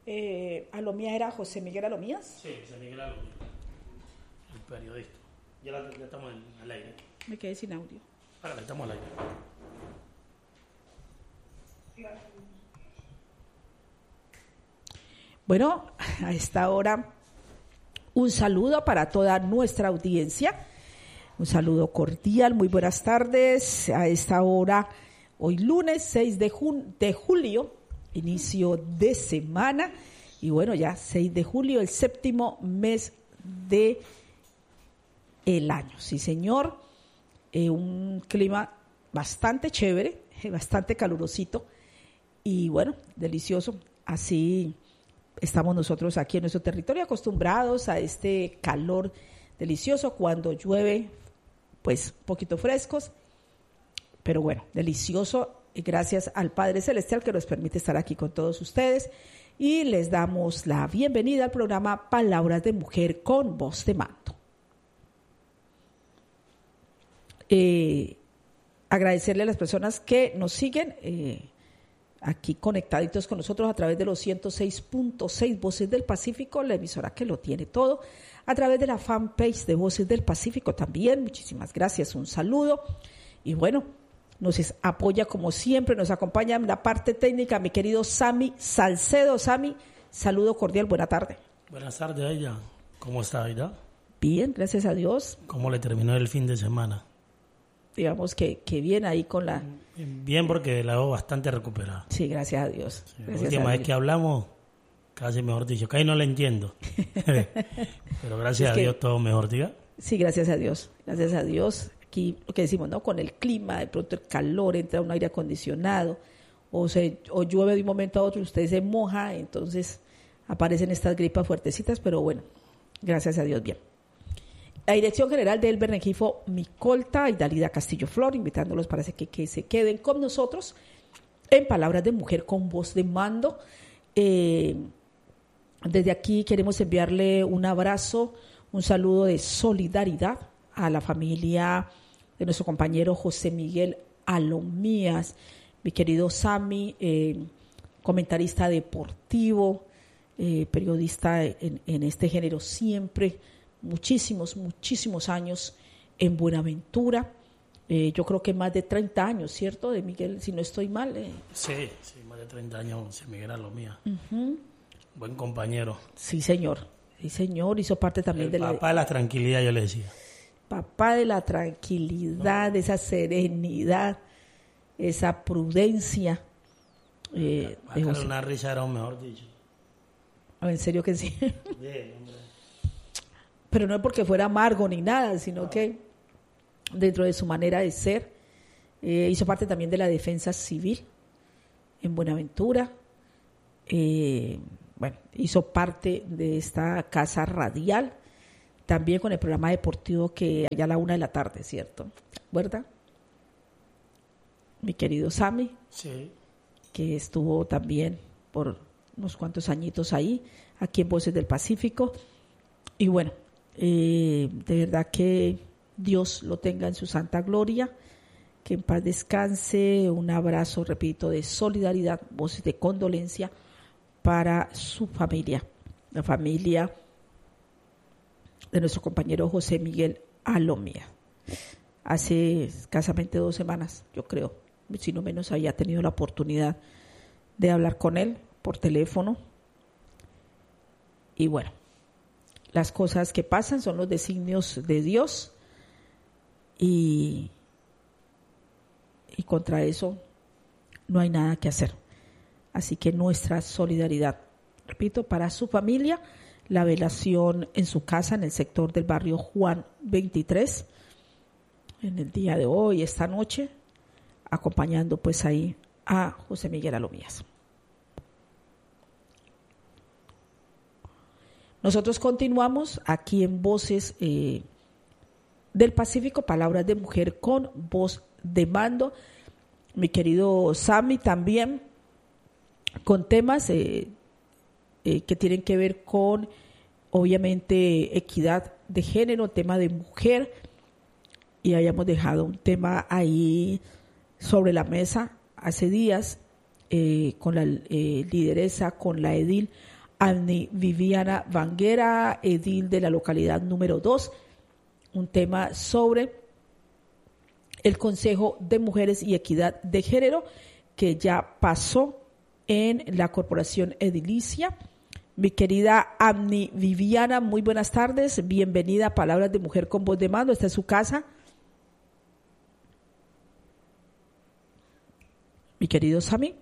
Alomía era José Miguel Alomías. Sí, José Miguel Alomías, el periodista. Ya estamos al aire. Me quedé sin audio. Ahora estamos al aire. Bueno, a esta hora un saludo para toda nuestra audiencia, un saludo cordial, muy buenas tardes. A esta hora, hoy lunes 6 de julio, inicio de semana, y bueno, ya 6 de julio, el séptimo mes de el año. Sí, señor, un clima bastante chévere, bastante calurosito y bueno, delicioso. Así estamos nosotros aquí en nuestro territorio acostumbrados a este calor delicioso. Cuando llueve, pues un poquito frescos, pero bueno, delicioso. Y gracias al Padre Celestial que nos permite estar aquí con todos ustedes. Y les damos la bienvenida al programa Palabras de Mujer con Voz de Mando. Agradecerle a las personas que nos siguen aquí conectaditos con nosotros a través de los 106.6 Voces del Pacífico, la emisora que lo tiene todo, a través de la fanpage de Voces del Pacífico también. Muchísimas gracias, un saludo. Y bueno, nos apoya como siempre, nos acompaña en la parte técnica mi querido Sammy Salcedo. Sammy, saludo cordial, buena tarde. Buenas tardes a ella. ¿Cómo está, Aida? Bien, gracias a Dios. ¿Cómo le terminó el fin de semana? Digamos que bien ahí con la... Bien, porque la veo bastante recuperada. Sí, gracias a Dios. Sí, la última vez que hablamos, casi mejor dicho, que ahí no la entiendo. Pero gracias a Dios todo mejor, diga. Sí, gracias a Dios. Gracias a Dios. Aquí lo que decimos, ¿no? Con el clima, de pronto el calor, entra un aire acondicionado, o llueve de un momento a otro, usted se moja, entonces aparecen estas gripas fuertecitas, pero bueno, gracias a Dios, bien. La dirección general de Elber Rengifo Micolta y Dalida Castillo Flor, invitándolos para que se queden con nosotros en Palabras de Mujer con Voz de Mando. Desde aquí queremos enviarle un abrazo, un saludo de solidaridad a la familia de nuestro compañero José Miguel Alomías, mi querido Sammy, comentarista deportivo, periodista en este género siempre, muchísimos años en Buenaventura. Yo creo que más de 30 años, ¿cierto? De Miguel, si no estoy mal. Sí, más de 30 años José Miguel Alomías. Uh-huh. Buen compañero. Sí, señor. Hizo parte también de papá de la tranquilidad, yo le decía. Papá de la tranquilidad, de esa serenidad, esa prudencia. Una risa era un mejor dicho. En serio que sí. Bien, hombre. Pero no es porque fuera amargo ni nada, sino que dentro de su manera de ser, hizo parte también de la defensa civil en Buenaventura. Hizo parte de esta casa radial, también con el programa deportivo que allá a la 1 p.m, ¿cierto? ¿Verdad? Mi querido Sammy, sí, que estuvo también por unos cuantos añitos ahí, aquí en Voces del Pacífico. Y bueno, de verdad que Dios lo tenga en su santa gloria, que en paz descanse. Un abrazo, repito, de solidaridad, voces de condolencia para su familia, la familia de nuestro compañero José Miguel Alomías. Hace escasamente 2 semanas, yo creo, si no menos, había tenido la oportunidad de hablar con él por teléfono. Y bueno, las cosas que pasan son los designios de Dios y contra eso no hay nada que hacer. Así que nuestra solidaridad, repito, para su familia, la velación en su casa en el sector del barrio Juan 23, en el día de hoy, esta noche, acompañando pues ahí a José Miguel Alomías. Nosotros continuamos aquí en Voces del Pacífico, Palabras de Mujer con Voz de Mando. Mi querido Sammy también con temas que tienen que ver con, obviamente, equidad de género, tema de mujer, y hayamos dejado un tema ahí sobre la mesa hace días con la lideresa, con la edil Annie Viviana Vanguera, edil de la localidad número 2, un tema sobre el Consejo de Mujeres y Equidad de Género que ya pasó en la Corporación Edilicia. Mi querida Annie Viviana, muy buenas tardes, bienvenida a Palabras de Mujer con Voz de Mando, esta es su casa. Mi querido Sami.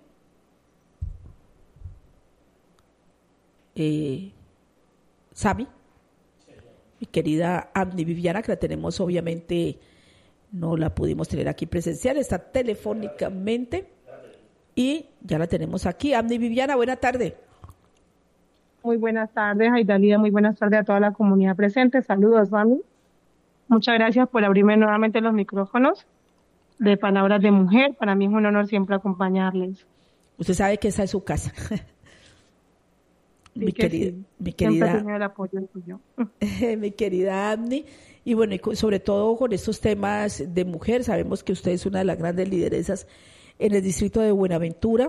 Sami, mi querida Annie Viviana, que la tenemos obviamente, no la pudimos tener aquí presencial, está telefónicamente y ya la tenemos aquí. Annie Viviana, buena tarde. Muy buenas tardes, Aidalida, muy buenas tardes a toda la comunidad presente. Saludos, Rami. Muchas gracias por abrirme nuevamente los micrófonos de Palabras de Mujer. Para mí es un honor siempre acompañarles. Usted sabe que esa es su casa. Sí, mi querida, sí. mi Siempre he querida, tenido el apoyo tuyo. mi querida Annie, y bueno, y sobre todo con estos temas de mujer, sabemos que usted es una de las grandes lideresas en el distrito de Buenaventura,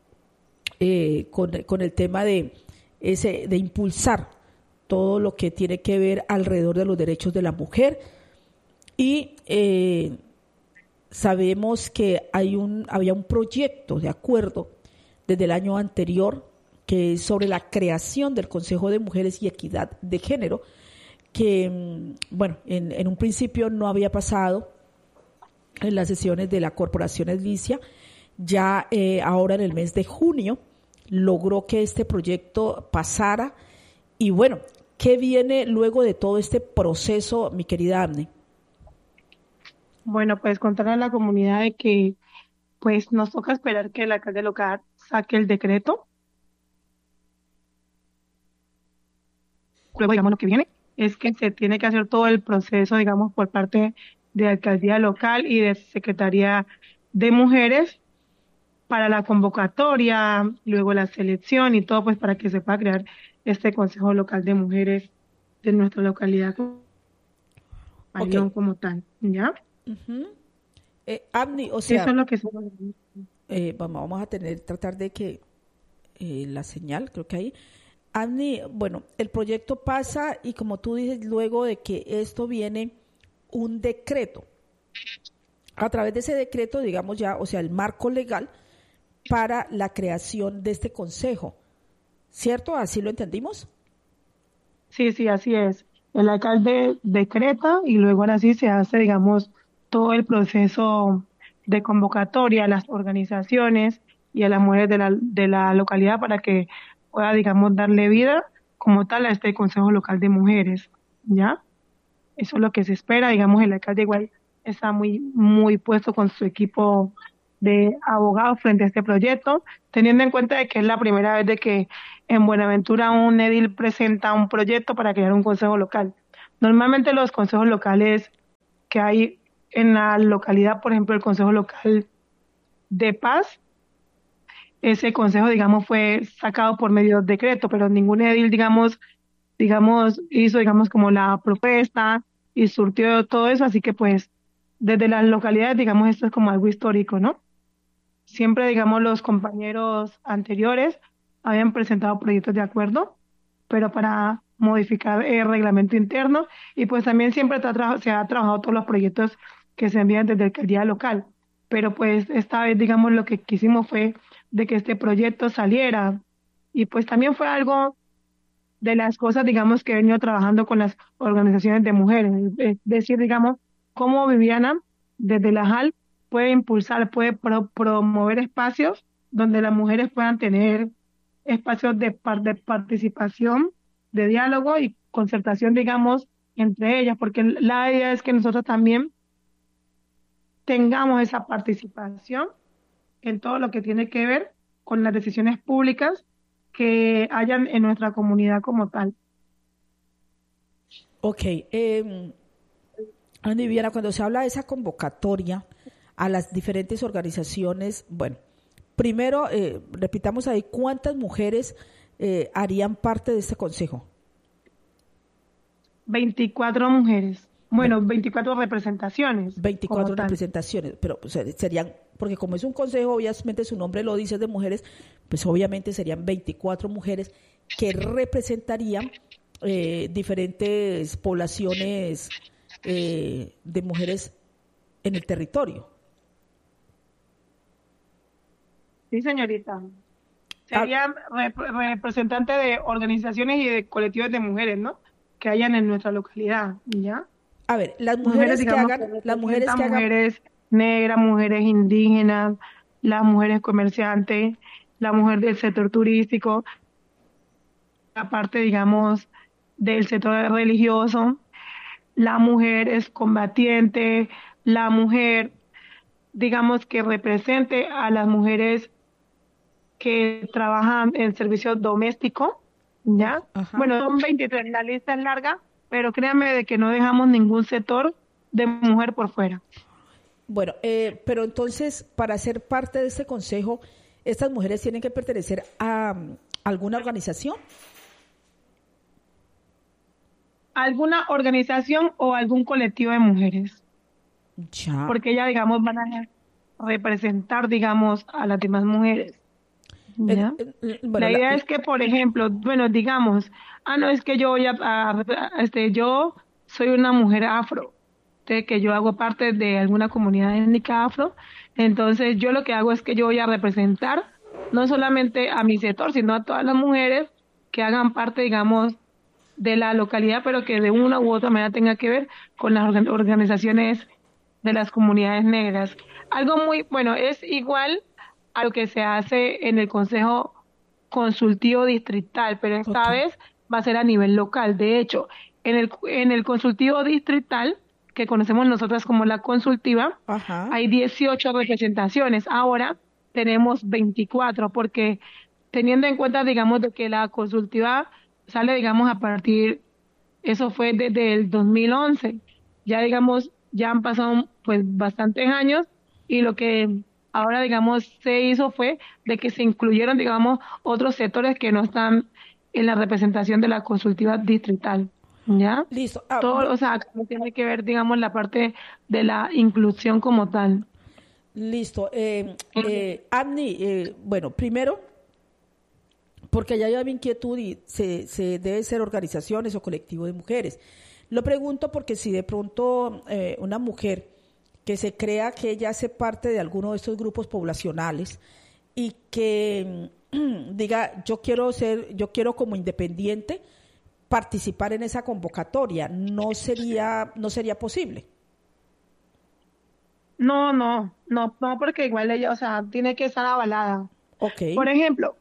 con el tema de impulsar todo lo que tiene que ver alrededor de los derechos de la mujer, y sabemos que había un proyecto de acuerdo desde el año anterior que es sobre la creación del Consejo de Mujeres y Equidad de Género, que, bueno, en un principio no había pasado en las sesiones de la Corporación Edilicia. Ya ahora en el mes de junio logró que este proyecto pasara. Y bueno, ¿qué viene luego de todo este proceso, mi querida Annie? Bueno, pues contarle a la comunidad de que pues nos toca esperar que el alcalde local saque el decreto. Luego, digamos, lo que viene es que se tiene que hacer todo el proceso, digamos, por parte de alcaldía local y de Secretaría de Mujeres para la convocatoria, luego la selección y todo, pues para que se pueda crear este Consejo Local de Mujeres de nuestra localidad Okay. como tal, ¿ya? Uh-huh. Annie, o Eso sea, es lo que se... vamos a tratar de que la señal, creo que ahí. Annie, bueno, el proyecto pasa y como tú dices, luego de que esto viene un decreto. A través de ese decreto, digamos ya, o sea, el marco legal para la creación de este consejo, ¿cierto? ¿Así lo entendimos? Sí, así es. El alcalde decreta y luego ahora sí se hace, digamos, todo el proceso de convocatoria a las organizaciones y a las mujeres de la localidad para que pueda, digamos, darle vida como tal a este Consejo Local de Mujeres, ¿ya? Eso es lo que se espera, digamos, el alcalde igual está muy puesto con su equipo de abogados frente a este proyecto, teniendo en cuenta de que es la primera vez de que en Buenaventura un edil presenta un proyecto para crear un consejo local. Normalmente los consejos locales que hay en la localidad, por ejemplo, el consejo local de Paz, ese consejo, digamos, fue sacado por medio de decreto, pero ningún edil, digamos, hizo, digamos, como la propuesta y surtió todo eso, así que pues desde las localidades, digamos, esto es como algo histórico, ¿no? Siempre, digamos, los compañeros anteriores habían presentado proyectos de acuerdo, pero para modificar el reglamento interno y pues también siempre se ha trabajado todos los proyectos que se envían desde la alcaldía local. Pero pues esta vez, digamos, lo que quisimos fue de que este proyecto saliera y pues también fue algo de las cosas, digamos, que he venido trabajando con las organizaciones de mujeres. Es decir, digamos, cómo Viviana, desde la JAL, puede impulsar, puede promover espacios donde las mujeres puedan tener espacios de participación, de diálogo y concertación, digamos, entre ellas, porque la idea es que nosotros también tengamos esa participación en todo lo que tiene que ver con las decisiones públicas que hayan en nuestra comunidad como tal. Ok. Annie Viviana, cuando se habla de esa convocatoria a las diferentes organizaciones, bueno, primero, repitamos ahí, ¿cuántas mujeres harían parte de este consejo? 24 mujeres. Bueno, 24 representaciones. 24 representaciones, pero pues, serían, porque como es un consejo, obviamente su nombre lo dice, de mujeres, pues obviamente serían 24 mujeres que representarían diferentes poblaciones de mujeres en el territorio. Sí, señorita. Serían representantes de organizaciones y de colectivos de mujeres, ¿no? Que hayan en nuestra localidad, ¿ya? A ver, las mujeres que hagan, mujeres negras, mujeres indígenas, las mujeres comerciantes, la mujer del sector turístico, la parte, digamos, del sector religioso, la mujer es combatiente, la mujer, digamos, que represente a las mujeres que trabajan en servicio doméstico, ¿ya? Ajá. Bueno, son 23, la lista es larga, pero créanme de que no dejamos ningún sector de mujer por fuera. Bueno, pero entonces, para ser parte de este consejo, ¿estas mujeres tienen que pertenecer a alguna organización? ¿Alguna organización o algún colectivo de mujeres? Ya. Porque ellas, digamos, van a representar, digamos, a las demás mujeres. ¿Ya? Bueno, la idea es que, por ejemplo, bueno, digamos, no, es que yo voy yo soy una mujer afro, que yo hago parte de alguna comunidad étnica afro, entonces yo lo que hago es que yo voy a representar no solamente a mi sector, sino a todas las mujeres que hagan parte, digamos, de la localidad, pero que de una u otra manera tenga que ver con las organizaciones de las comunidades negras. Algo muy, bueno, es igual a lo que se hace en el Consejo Consultivo Distrital, pero esta vez va a ser a nivel local. De hecho, en el Consultivo Distrital, que conocemos nosotras como la consultiva, Ajá. hay 18 representaciones. Ahora tenemos 24, porque teniendo en cuenta, digamos, de que la consultiva sale, digamos, a partir, eso fue desde el 2011. Ya, digamos, ya han pasado pues bastantes años y lo que ahora, digamos, se hizo fue de que se incluyeron, digamos, otros sectores que no están en la representación de la consultiva distrital, ¿ya? Listo. Todo, o sea, no tiene que ver, digamos, la parte de la inclusión como tal. Listo. Abni, bueno, primero, porque allá hay mi inquietud y se debe ser organizaciones o colectivo de mujeres. Lo pregunto porque si de pronto una mujer que se crea que ella hace parte de alguno de estos grupos poblacionales y que diga yo quiero como independiente participar en esa convocatoria, no sería posible. No, porque igual ella, o sea, tiene que estar avalada. Okay. Por ejemplo,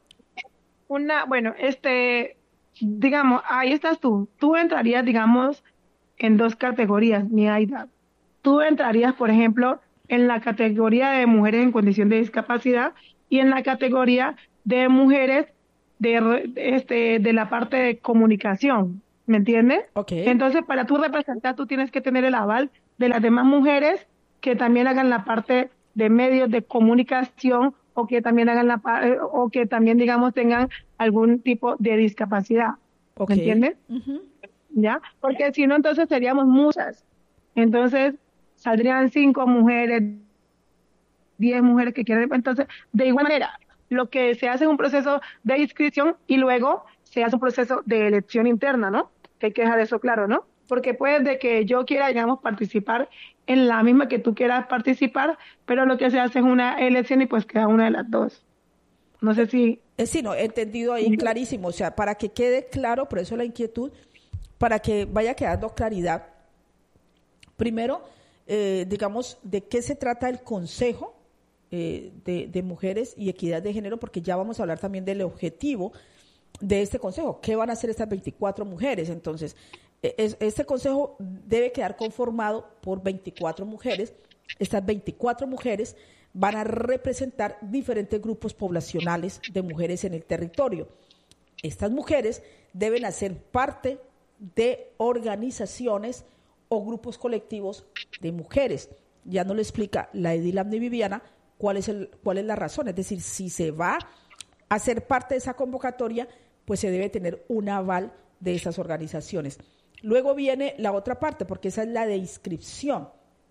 digamos, ahí estás tú. Tú entrarías, digamos, en dos categorías, mi Aida. Tú entrarías, por ejemplo, en la categoría de mujeres en condición de discapacidad y en la categoría de mujeres de la parte de comunicación, ¿me entiendes? Okay. Entonces, para tú representar, tú tienes que tener el aval de las demás mujeres que también hagan la parte de medios de comunicación o que también o que también, digamos, tengan algún tipo de discapacidad, ¿me entiendes? Uh-huh. ¿Ya? Porque si no, entonces seríamos muchas. Entonces, saldrían 5 mujeres, 10 mujeres que quieren. Entonces, de igual manera, lo que se hace es un proceso de inscripción y luego se hace un proceso de elección interna, ¿no? Que hay que dejar eso claro, ¿no? Porque puede de que yo quiera, digamos, participar en la misma que tú quieras participar, pero lo que se hace es una elección y pues queda una de las dos. No sé si... Sí, no, he entendido ahí clarísimo. O sea, para que quede claro, por eso la inquietud, para que vaya quedando claridad. Primero, digamos, de qué se trata el Consejo de Mujeres y Equidad de Género, porque ya vamos a hablar también del objetivo de este Consejo. ¿Qué van a hacer estas 24 mujeres? Entonces, este Consejo debe quedar conformado por 24 mujeres. Estas 24 mujeres van a representar diferentes grupos poblacionales de mujeres en el territorio. Estas mujeres deben hacer parte de organizaciones o grupos colectivos de mujeres. Ya nos lo explica la Edil Abni Viviana cuál es la razón. Es decir, si se va a ser parte de esa convocatoria, pues se debe tener un aval de esas organizaciones. Luego viene la otra parte, porque esa es la de inscripción.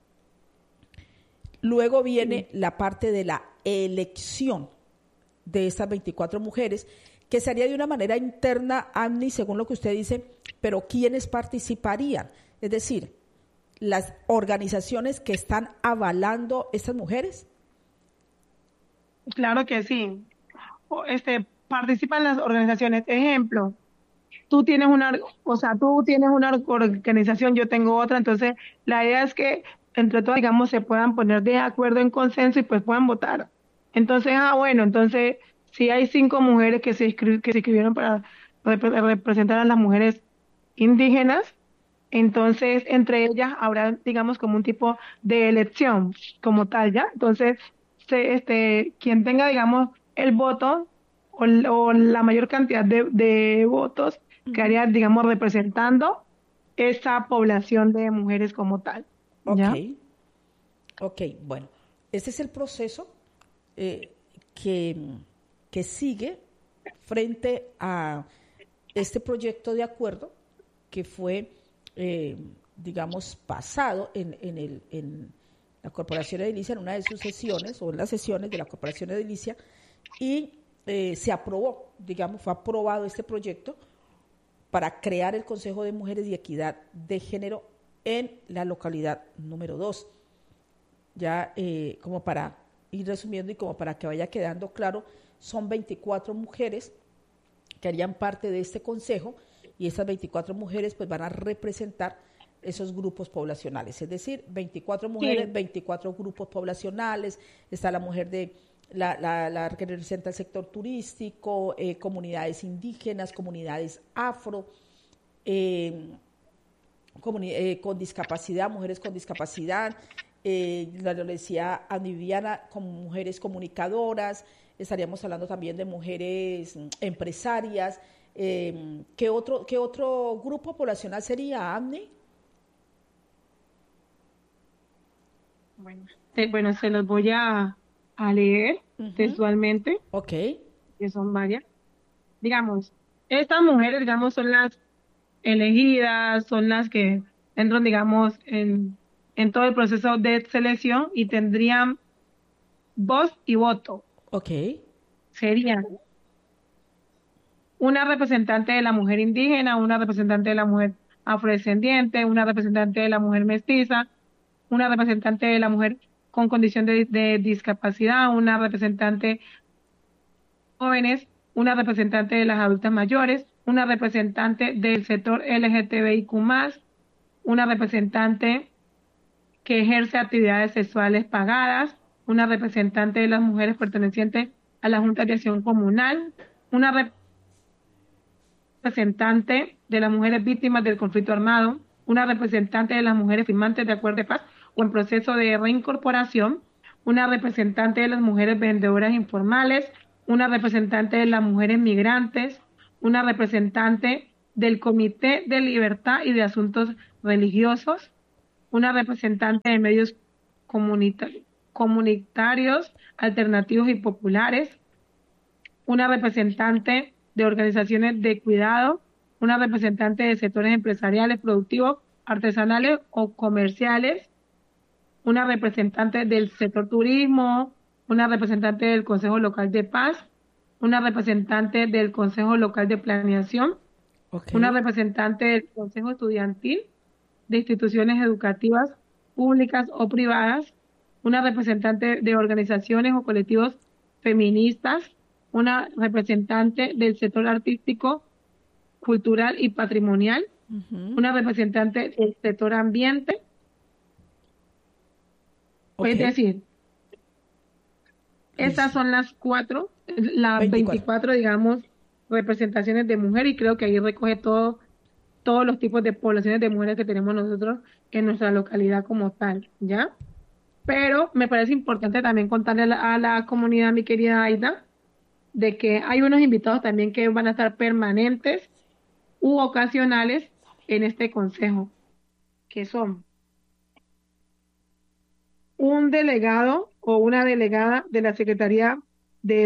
Luego viene la parte de la elección de estas 24 mujeres, que sería de una manera interna, Amni, según lo que usted dice, pero ¿quiénes participarían? Es decir, las organizaciones que están avalando estas mujeres. Claro que sí. Participan las organizaciones. Ejemplo, tú tienes una organización, yo tengo otra, entonces la idea es que entre todas, digamos, se puedan poner de acuerdo en consenso y pues puedan votar. Entonces, bueno, entonces, si hay 5 mujeres que se inscribieron para representar a las mujeres indígenas, entonces entre ellas habrá, digamos, como un tipo de elección como tal, ¿ya? Entonces, quien tenga, digamos, el voto o la mayor cantidad de votos quedaría, digamos, representando esa población de mujeres como tal, Ok, ¿ya? ok, bueno, ese es el proceso eh, que, que sigue frente a este proyecto de acuerdo que fue, digamos, pasado en la Corporación Edilicia, en una de sus sesiones o en las sesiones de la Corporación Edilicia, y se aprobó, digamos, fue aprobado este proyecto para crear el Consejo de Mujeres y Equidad de Género en la localidad número 2. Ya como para ir resumiendo y como para que vaya quedando claro, son 24 mujeres que harían parte de este consejo y esas 24 mujeres pues van a representar esos grupos poblacionales, es decir, 24 mujeres, Sí, 24 grupos poblacionales, está la mujer de la que representa el sector turístico, comunidades indígenas, comunidades afro, eh, con discapacidad, mujeres con discapacidad, lo decía Ana Viviana, como mujeres comunicadoras, estaríamos hablando también de mujeres empresarias. ¿Qué otro grupo poblacional sería, Amne? bueno, bueno, se los voy a leer Ujú. textualmente, Ok, que son varias. Digamos, estas mujeres, digamos, son las elegidas, son las que entran, digamos, en todo el proceso de selección y tendrían voz y voto. ok, Serían una representante de la mujer indígena, una representante de la mujer afrodescendiente, una representante de la mujer mestiza, una representante de la mujer con condición de discapacidad, una representante de jóvenes, una representante de las adultas mayores, una representante del sector LGTBIQ+, una representante que ejerce actividades sexuales pagadas, una representante de las mujeres pertenecientes a la Junta de Acción Comunal, una representante de las mujeres víctimas del conflicto armado, una representante de las mujeres firmantes de acuerdo de paz o en proceso de reincorporación, una representante de las mujeres vendedoras informales, una representante de las mujeres migrantes, una representante del Comité de Libertad y de Asuntos Religiosos, una representante de medios comunitarios, alternativos y populares, una representante de organizaciones de cuidado, una representante de sectores empresariales, productivos, artesanales o comerciales, una representante del sector turismo, una representante del Consejo Local de Paz, una representante del Consejo Local de Planeación, ok, una representante del Consejo Estudiantil de instituciones educativas públicas o privadas, una representante de organizaciones o colectivos feministas, una representante del sector artístico, cultural y patrimonial, ujú, una representante del sector ambiente, ok, es decir, esas listo, son las 24. 24, digamos, representaciones de mujer y creo que ahí recoge todos los tipos de poblaciones de mujeres que tenemos nosotros en nuestra localidad como tal, ¿ya? Pero me parece importante también contarle a la comunidad, mi querida Aida, de que hay unos invitados también que van a estar permanentes u ocasionales en este consejo, que son un delegado o una delegada de la Secretaría de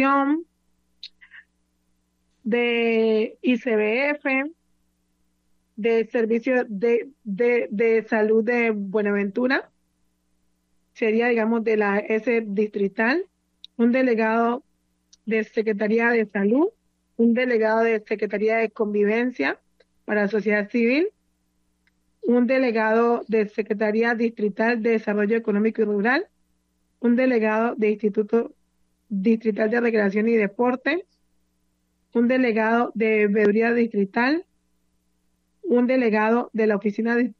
Educación, de ICBF, del Servicio de Salud de Buenaventura, sería, digamos, de la S distrital, un delegado de Secretaría de Salud, un delegado de Secretaría de Convivencia para la Sociedad Civil, un delegado de Secretaría Distrital de Desarrollo Económico y Rural, un delegado de Instituto Distrital de Recreación y Deporte, un delegado de Veeduría Distrital, un delegado de la Oficina de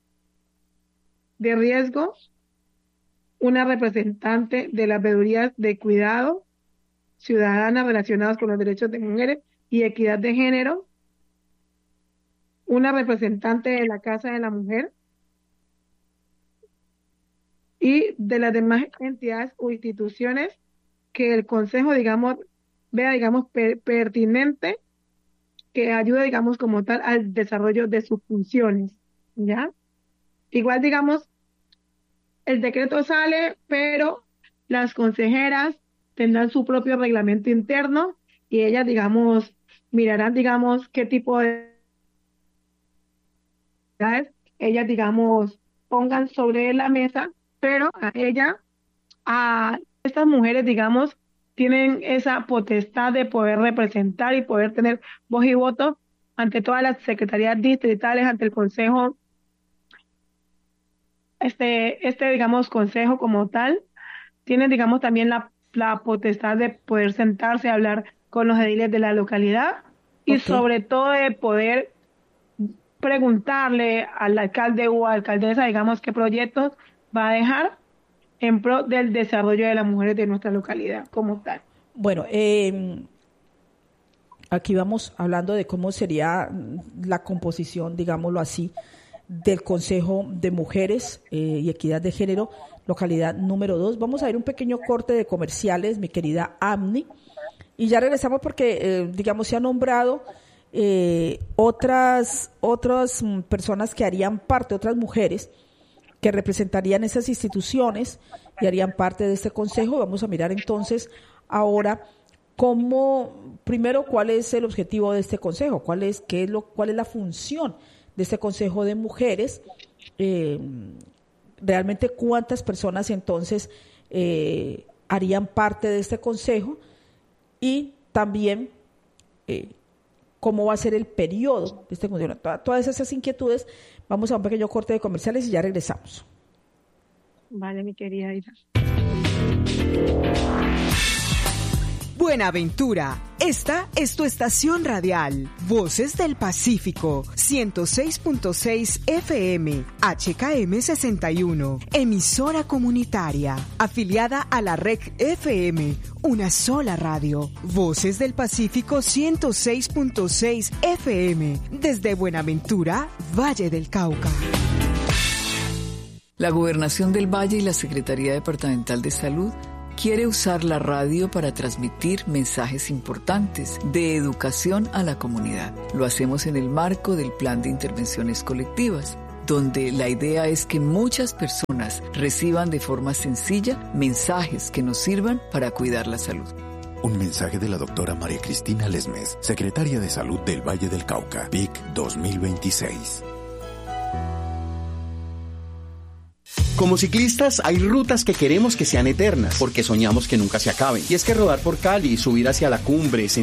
Riesgo, una representante de las veedurías de cuidado ciudadana relacionadas con los derechos de mujeres y equidad de género, una representante de la Casa de la Mujer y de las demás entidades o instituciones que el Consejo, digamos, vea, digamos, pertinente, que ayude, digamos, como tal al desarrollo de sus funciones, ¿ya? Igual, digamos, el decreto sale, pero las consejeras tendrán su propio reglamento interno y ellas, digamos, mirarán, digamos, qué tipo de ellas, digamos, pongan sobre la mesa, pero a estas mujeres, digamos, tienen esa potestad de poder representar y poder tener voz y voto ante todas las secretarías distritales, ante el Consejo, digamos, Consejo como tal, tienen, digamos, también la potestad de poder sentarse a hablar con los ediles de la localidad y sobre todo de poder preguntarle al alcalde o alcaldesa, digamos, qué proyectos va a dejar en pro del desarrollo de las mujeres de nuestra localidad como tal. Bueno, aquí vamos hablando de cómo sería la composición, digámoslo así, del Consejo de Mujeres y Equidad de Género, localidad número 2. Vamos a ver un pequeño corte de comerciales, mi querida Amni, y ya regresamos porque, digamos, se ha nombrado otras personas que harían parte, otras mujeres que representarían esas instituciones y harían parte de este consejo. Vamos a mirar entonces ahora primero, cuál es el objetivo de este consejo, cuál es la función de este consejo de mujeres, realmente cuántas personas entonces harían parte de este consejo y también cómo va a ser el periodo de este consejo. Todas esas inquietudes, vamos a un pequeño corte de comerciales y ya regresamos. Vale, mi querida Isa. Buenaventura, esta es tu estación radial, Voces del Pacífico, 106.6 FM, HKM 61, emisora comunitaria, afiliada a la REC FM, una sola radio, Voces del Pacífico 106.6 FM, desde Buenaventura, Valle del Cauca. La Gobernación del Valle y la Secretaría Departamental de Salud quiere usar la radio para transmitir mensajes importantes de educación a la comunidad. Lo hacemos en el marco del Plan de Intervenciones Colectivas, donde la idea es que muchas personas reciban de forma sencilla mensajes que nos sirvan para cuidar la salud. Un mensaje de la doctora María Cristina Lesmes, Secretaria de Salud del Valle del Cauca, PIC 2026. Como ciclistas hay rutas que queremos que sean eternas, porque soñamos que nunca se acaben. Y es que rodar por Cali, subir hacia la cumbre,